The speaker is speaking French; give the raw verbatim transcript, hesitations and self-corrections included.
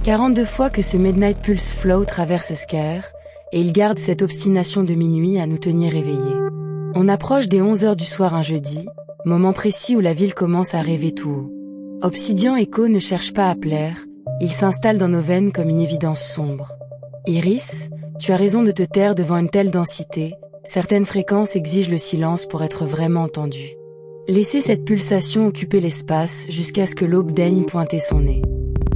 quarante-deux fois que ce Midnight Pulse Flow traverse Scare, et il garde cette obstination de minuit à nous tenir éveillés. On approche des onze heures du soir un jeudi, moment précis où la ville commence à rêver tout haut. Obsidian Echo ne cherche pas à plaire, il s'installe dans nos veines comme une évidence sombre. Iris, tu as raison de te taire devant une telle densité, certaines fréquences exigent le silence pour être vraiment entendues. Laissez cette pulsation occuper l'espace jusqu'à ce que l'aube daigne pointer son nez.